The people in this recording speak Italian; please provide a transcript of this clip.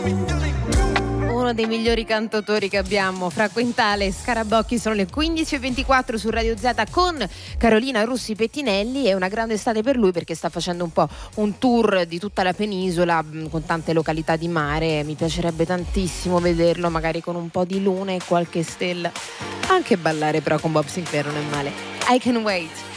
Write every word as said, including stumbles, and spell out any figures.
Uno dei migliori cantautori che abbiamo, fra Quintale e Scarabocchi. Sono le quindici e ventiquattro su Radio Z con Carolina Russi Pettinelli. È una grande estate per lui perché sta facendo un po' un tour di tutta la penisola con tante località di mare. Mi piacerebbe tantissimo vederlo, magari con un po' di luna e qualche stella. Anche ballare però con Bob Sinclair non è male. I Can Wait.